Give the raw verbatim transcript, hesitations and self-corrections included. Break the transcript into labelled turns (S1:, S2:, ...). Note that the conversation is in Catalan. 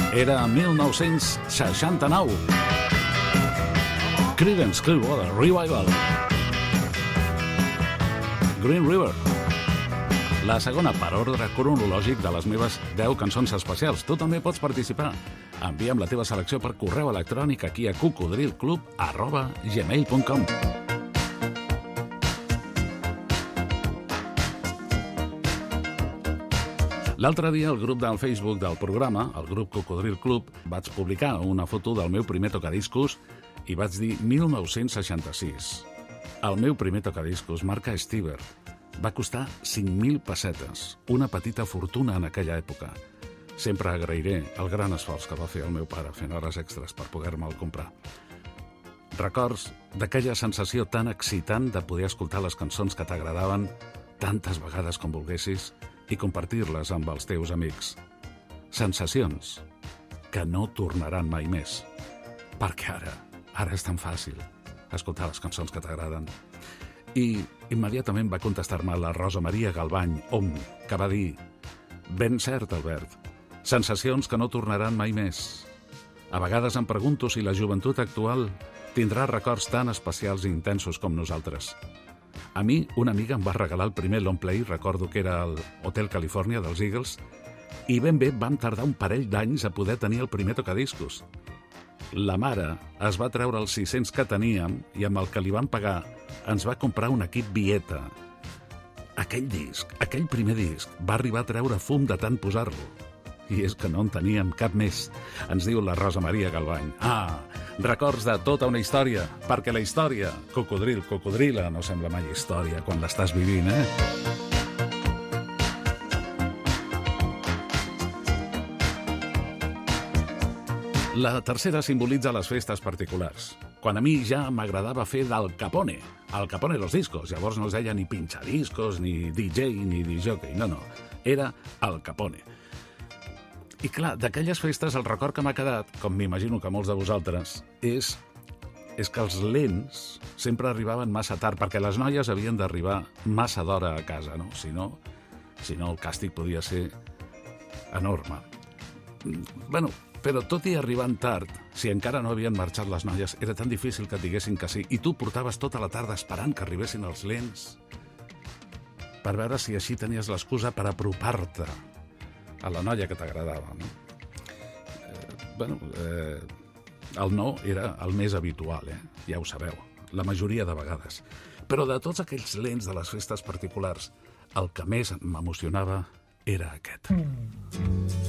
S1: Era mil nou-cents seixanta-nou. Creedence Clearwater Revival. Green River. La segona per ordre cronològic de les meves deu cançons especials. Tu també pots participar. Envia'm la teva selecció per correu electrònic aquí a cocodrilclub arroba gmail punt com. L'altre dia, al grup del Facebook del programa, el grup Cocodril Club, vaig publicar una foto del meu primer tocadiscos i vaig dir mil nou-cents seixanta-sis. El meu primer tocadiscos, marca Stiver, va costar cinc mil pessetes, una petita fortuna en aquella època. Sempre agrairé el gran esforç que va fer el meu pare fent hores extres per poder-me'l comprar. Records d'aquella sensació tan excitant de poder escoltar les cançons que t'agradaven tantes vegades com volguessis i compartir-les amb els teus amics. Sensacions que no tornaran mai més. Perquè ara, ara és tan fàcil escoltar les cançons que t'agraden. I immediatament va contestar-me la Rosa Maria Galvany, hom, que va dir: ben cert, Albert, sensacions que no tornaran mai més. A vegades em pregunto si la joventut actual tindrà records tan especials i intensos com nosaltres. A mi, una amiga em va regalar el primer long play, recordo que era el Hotel California dels Eagles, i ben bé vam tardar un parell d'anys a poder tenir el primer tocadiscos. La mare es va treure els sis-cents que teníem i amb el que li van pagar ens va comprar un equip Vieta. Aquell disc, aquell primer disc, va arribar a treure fum de tant posar-lo. I és que no en teníem cap més, ens diu la Rosa Maria Galvany. Ah, records de tota una història, perquè la història, cocodril, cocodrila, no sembla mai història quan l'estàs vivint, eh? La tercera simbolitza les festes particulars. Quan a mi ja m'agradava fer d'Al Capone. Al Capone los discos. Llavors no es deia ni pinxadiscos, ni D J, ni disjockey. No, no. Era Al Capone. I clar, d'aquelles festes el record que m'ha quedat, com m'imagino que molts de vosaltres, és, és que els lents sempre arribaven massa tard, perquè les noies havien d'arribar massa d'hora a casa, no? Si no, si no el càstig podia ser enorme. Bueno, però tot i arribant tard, si encara no havien marxat les noies, era tan difícil que et diguessin que sí, i tu portaves tota la tarda esperant que arribessin els lents per veure si així tenies l'excusa per apropar-te a la noia que t'agradava, no? Eh, bueno, eh, el no era el més habitual, eh? Ja ho sabeu, la majoria de vegades. Però de tots aquells lents de les festes particulars, el que més m'emocionava era aquest. Mm.